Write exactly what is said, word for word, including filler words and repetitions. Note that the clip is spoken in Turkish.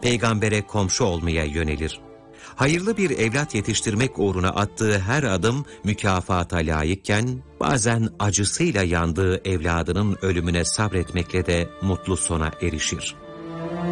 peygambere komşu olmaya yönelir. Hayırlı bir evlat yetiştirmek uğruna attığı her adım mükafata layıkken, bazen acısıyla yandığı evladının ölümüne sabretmekle de mutlu sona erişir.